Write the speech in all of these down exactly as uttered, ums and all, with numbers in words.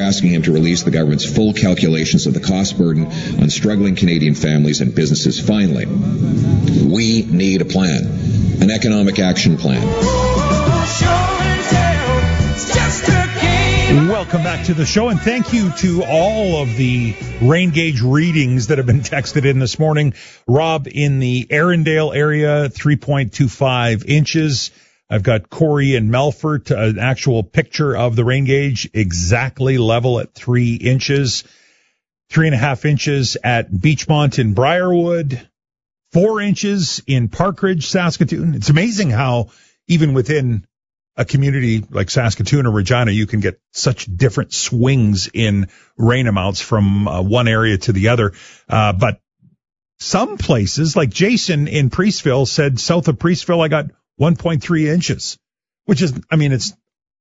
asking him to release the government's full calculations of the cost burden on struggling Canadian families and businesses. Finally, we need a plan, an economic action plan. Welcome back to the show, and thank you to all of the rain gauge readings that have been texted in this morning. Rob, in the Arundel area, three point two five inches. I've got Corey in Melfort, an actual picture of the rain gauge, exactly level at three inches. Three and a half inches at Beachmont in Briarwood. Four inches in Parkridge, Saskatoon. It's amazing how even within a community like Saskatoon or Regina, you can get such different swings in rain amounts from uh, one area to the other. Uh, but some places, like Jason in Priestville said, south of Priestville, I got one point three inches, which is, I mean, it's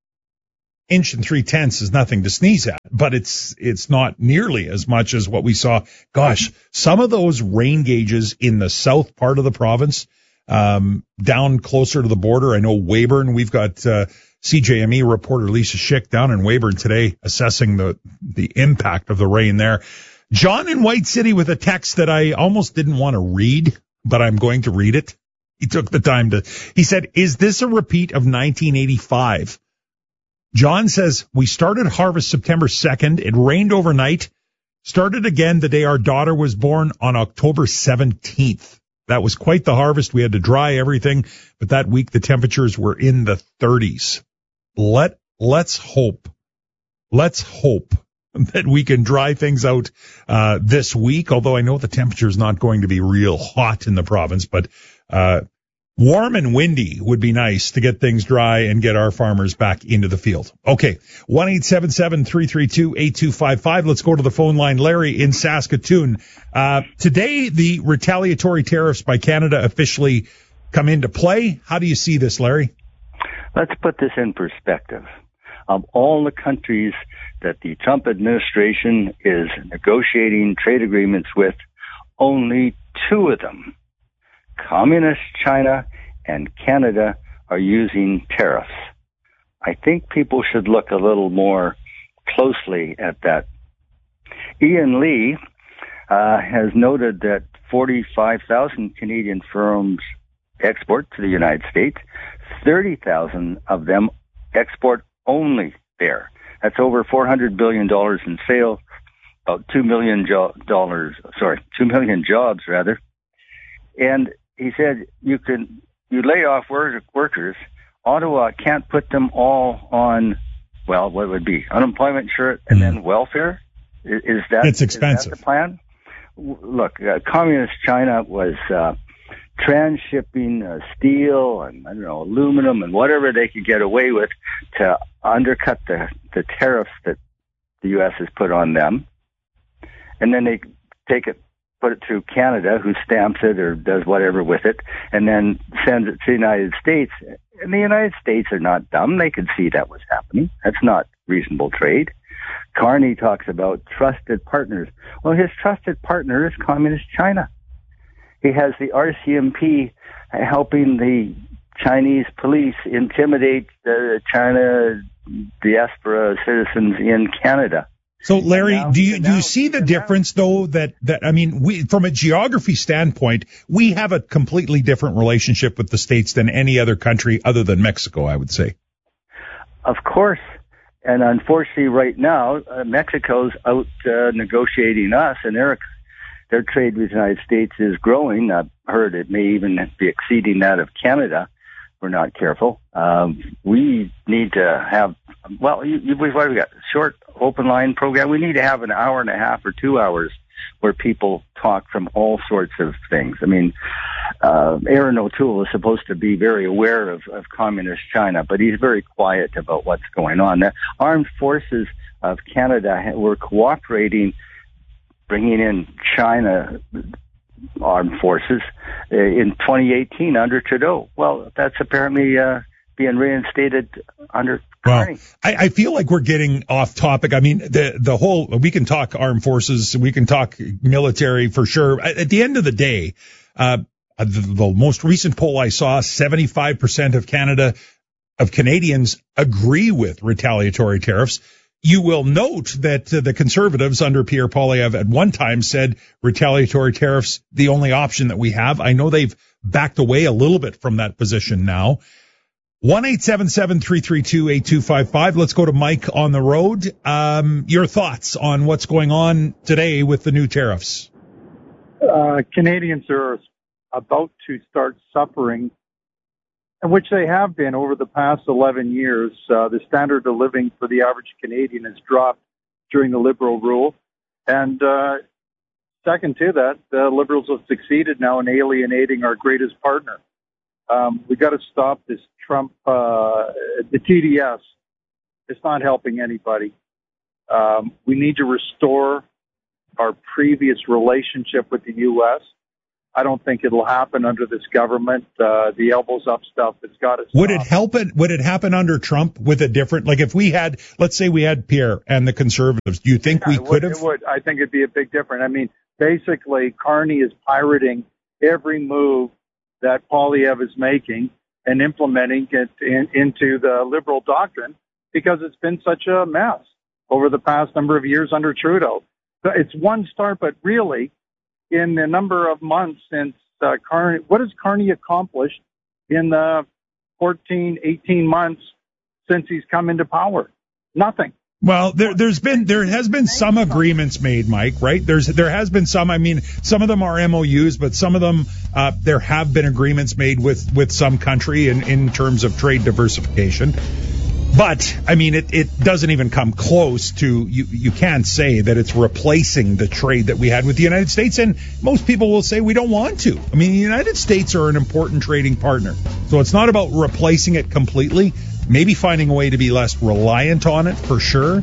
inch and three tenths is nothing to sneeze at, but it's, it's not nearly as much as what we saw. Gosh, some of those rain gauges in the south part of the province, Um, down closer to the border. I know Weyburn, we've got, uh, C J M E reporter Lisa Schick down in Weyburn today assessing the, the impact of the rain there. John in White City with a text that I almost didn't want to read, but I'm going to read it. He took the time to, he said, is this a repeat of nineteen eighty-five? John says, we started harvest September second. It rained overnight, started again the day our daughter was born on October seventeenth. That was quite the harvest. We had to dry everything, but that week the temperatures were in the thirties. Let, let's hope, let's hope that we can dry things out, uh, this week, although I know the temperature is not going to be real hot in the province, but, uh, warm and windy would be nice to get things dry and get our farmers back into the field. Okay. one eight seven seven, three three two, eight two five five. Let's go to the phone line. Larry in Saskatoon. Uh, today, the retaliatory tariffs by Canada officially come into play. How do you see this, Larry? Let's put this in perspective. Of all the countries that the Trump administration is negotiating trade agreements with, only two of them, Communist China and Canada, are using tariffs. I think people should look a little more closely at that. Ian Lee uh, has noted that forty-five thousand Canadian firms export to the United States. thirty thousand of them export only there. That's over four hundred billion dollars in sales, about two million jo- dollars, sorry, two million jobs rather. And he said, you can, you lay off work, workers. Ottawa can't put them all on, well, what would be unemployment insurance and then welfare? Is, is that, it's expensive. Is that the plan? Look, uh, Communist China was, uh, transshipping uh, steel and, I don't know, aluminum and whatever they could get away with to undercut the, the tariffs that the U S has put on them. And then they take it, put it through Canada, who stamps it or does whatever with it, and then sends it to the United States. And the United States are not dumb. They could see that was happening. That's not reasonable trade. Carney talks about trusted partners. Well, his trusted partner is Communist China. He has the R C M P helping the Chinese police intimidate the China diaspora citizens in Canada. So, Larry, now, do you now, do you see the difference, now, though, that, that, I mean, we, from a geography standpoint, we have a completely different relationship with the States than any other country other than Mexico, I would say. Of course. And unfortunately, right now, uh, Mexico's out uh, negotiating us, and their their trade with the United States is growing. I've heard it may even be exceeding that of Canada. We're not careful. Um, we need to have, well, you, you, what have we got? Short open line program. We need to have an hour and a half or two hours where people talk from all sorts of things. I mean, uh, Aaron O'Toole is supposed to be very aware of, of Communist China, but he's very quiet about what's going on. The armed forces of Canada were cooperating, bringing in China armed forces uh, in twenty eighteen under Trudeau. Well, that's apparently uh, being reinstated under Carney. Well, I, I feel like we're getting off topic. I mean, the the whole, we can talk armed forces, we can talk military for sure. At, at the end of the day, uh, the, the most recent poll I saw, seventy-five percent of Canada, of Canadians agree with retaliatory tariffs. you will note that uh, the Conservatives under Pierre Poilievre at one time said retaliatory tariffs the only option that we have. I know they've backed away a little bit from that position now. one eight seven seven, three three two, eight two five five. Let's go to Mike on the road. Um, your thoughts on what's going on today with the new tariffs? Uh, Canadians are about to start suffering, which they have been over the past eleven years. Uh, the standard of living for the average Canadian has dropped during the Liberal rule. And uh, second to that, the Liberals have succeeded now in alienating our greatest partner. Um, we've got to stop this Trump, uh, the T D S. It's not helping anybody. Um, we need to restore our previous relationship with the U S. I don't think it'll happen under this government. Uh, the elbows up stuff, it's got to stop. Would it help it? Would it happen under Trump with a different, like if we had, let's say we had Pierre and the Conservatives, do you think yeah, we it could would, have? It would. I think it'd be a big difference. I mean, basically, Carney is pirating every move that Poilievre is making and implementing it in, into the Liberal doctrine because it's been such a mess over the past number of years under Trudeau. So it's one start, but really, in the number of months since uh, Carney, what has Carney accomplished in the fourteen, eighteen months since he's come into power? Nothing. Well, there, there's been, there has been some agreements made, Mike, right? There's, there has been some, I mean, some of them are M O Us, but some of them, uh, there have been agreements made with, with some country in, in terms of trade diversification. But, I mean, it, it doesn't even come close to, you, you can't say that it's replacing the trade that we had with the United States. And most people will say we don't want to. I mean, the United States are an important trading partner. So it's not about replacing it completely. Maybe finding a way to be less reliant on it for sure.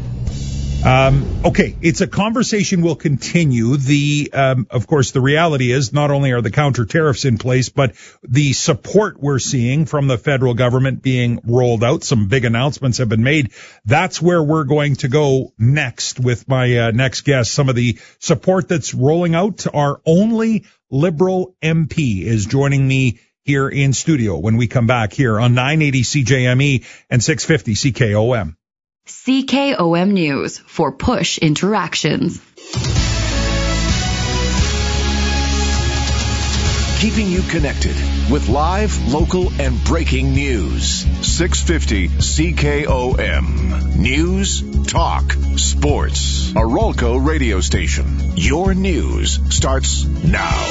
Um, okay, it's a conversation we'll continue. The, um, of course, the reality is not only are the counter tariffs in place, but the support we're seeing from the federal government being rolled out. Some big announcements have been made. That's where we're going to go next with my uh, next guest. Some of the support that's rolling out. Our only Liberal M P is joining me here in studio when we come back here on nine eighty C J M E and six fifty C K O M. C K O M News for Push Interactions. Keeping you connected with live, local, and breaking news. six fifty C K O M. News, talk, sports. A Rolco radio station. Your news starts now.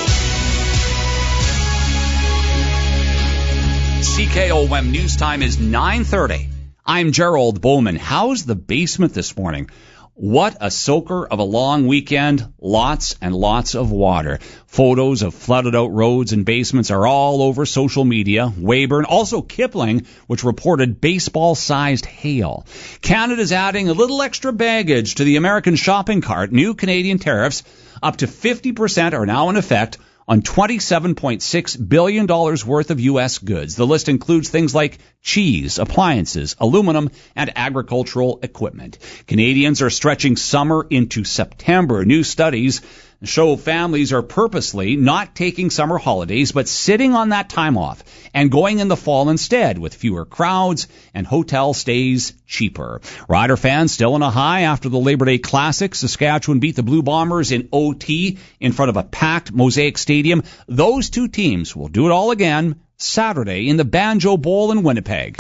C K O M News Time is nine thirty. I'm Gerald Bowman. How's the basement this morning? What a soaker of a long weekend. Lots and lots of water. Photos of flooded out roads and basements are all over social media. Weyburn, also Kipling, which reported baseball-sized hail. Canada's adding a little extra baggage to the American shopping cart. New Canadian tariffs up to fifty percent are now in effect on twenty-seven point six billion dollars worth of U S goods. The list includes things like cheese, appliances, aluminum, and agricultural equipment. Canadians are stretching summer into September. New studies show families are purposely not taking summer holidays, but sitting on that time off and going in the fall instead, with fewer crowds and hotel stays cheaper. Rider fans still on a high after the Labor Day Classic. Saskatchewan beat the Blue Bombers in O T in front of a packed Mosaic Stadium. Those two teams will do it all again Saturday in the Banjo Bowl in Winnipeg.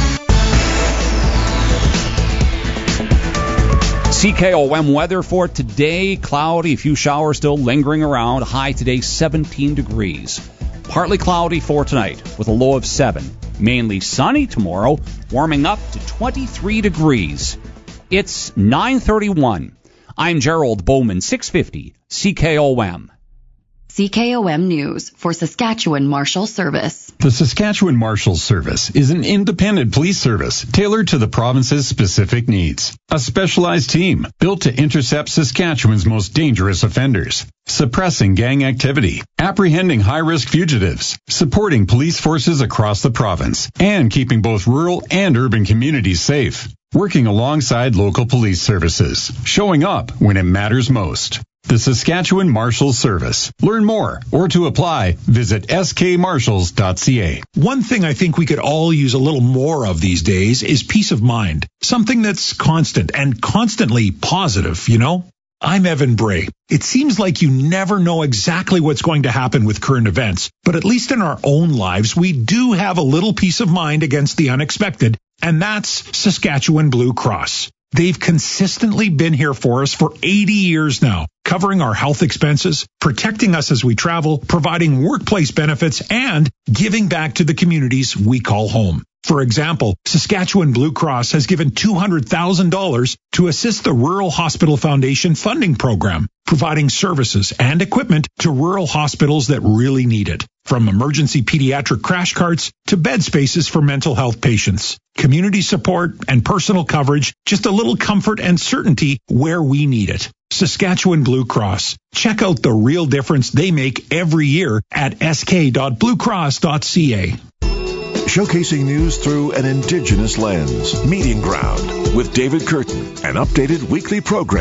C K O M weather for today. Cloudy, a few showers still lingering around. High today, seventeen degrees. Partly cloudy for tonight with a low of seven. Mainly sunny tomorrow, warming up to twenty-three degrees. It's nine thirty-one. I'm Gerald Bowman, six fifty C K O M. C K O M News for Saskatchewan Marshal Service. The Saskatchewan Marshal Service is an independent police service tailored to the province's specific needs. A specialized team built to intercept Saskatchewan's most dangerous offenders, suppressing gang activity, apprehending high-risk fugitives, supporting police forces across the province, and keeping both rural and urban communities safe. Working alongside local police services, showing up when it matters most. The Saskatchewan Marshals Service. Learn more or to apply, visit s k marshals dot c a. One thing I think we could all use a little more of these days is peace of mind. Something that's constant and constantly positive, you know? I'm Evan Bray. It seems like you never know exactly what's going to happen with current events, but at least in our own lives, we do have a little peace of mind against the unexpected, and that's Saskatchewan Blue Cross. They've consistently been here for us for eighty years now, covering our health expenses, protecting us as we travel, providing workplace benefits, and giving back to the communities we call home. For example, Saskatchewan Blue Cross has given two hundred thousand dollars to assist the Rural Hospital Foundation funding program, providing services and equipment to rural hospitals that really need it. From emergency pediatric crash carts to bed spaces for mental health patients. Community support and personal coverage, just a little comfort and certainty where we need it. Saskatchewan Blue Cross. Check out the real difference they make every year at s k dot blue cross dot c a. Showcasing news through an Indigenous lens. Meeting Ground with David Curtin, an updated weekly program